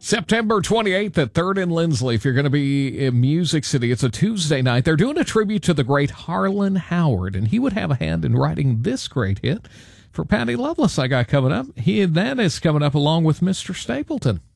September 28th at 3rd and Lindsley, if you're going to be in Music City. It's a Tuesday night. They're doing a tribute to the great Harlan Howard, and he would have a hand in writing this great hit for Patty Loveless I got coming up. That is coming up along with Mr. Stapleton.